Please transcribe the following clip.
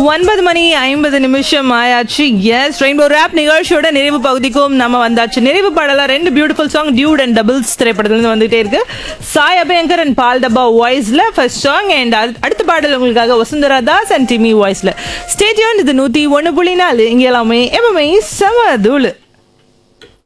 9:50 ஆயாச்சு. S, rainbow rape நிகழ்ச்சியோட நிறைவு பகுதிக்கும் நம்ம வந்தாச்சு. நிறைவு பாடலாம் 2 beautiful song Dude and doubles திரைப்படத்துல வந்துட்டே இருக்கு. சாய் அபயங்கர் அண்ட் பால் டப்பா வாய்ஸ்ல ஃபர்ஸ்ட் சாங் அண்ட் அடுத்த பாடல் உங்களுக்காக வசுந்தரா தாஸ் அண்ட் டிமி வாய்ஸ்ல. Stay tuned. இது 101.4 இங்க எல்லாமே எப்பவுமே செம தூளு.